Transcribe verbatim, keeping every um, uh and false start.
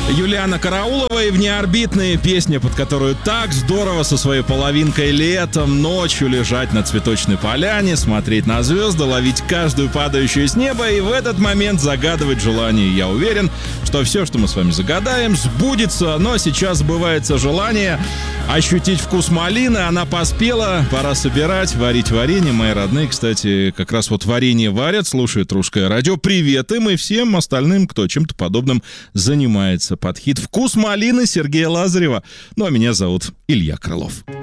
Юлиана Караулова и «Внеорбитные», песня, под которую так здорово со своей половинкой летом, ночью лежать на цветочной поляне, смотреть на звезды, ловить каждую падающую с неба и в этот момент загадывать желание. Я уверен, что все, что мы с вами загадаем, сбудется, но сейчас сбывается желание ощутить вкус малины. Она поспела, пора собирать, варить варенье. Мои родные, кстати, как раз вот варенье варят, слушают Русское радио. Привет им и всем остальным, кто чем-то подобным занимается. Под хит «Вкус малины» Сергея Лазарева. Ну, а меня зовут Илья Крылов.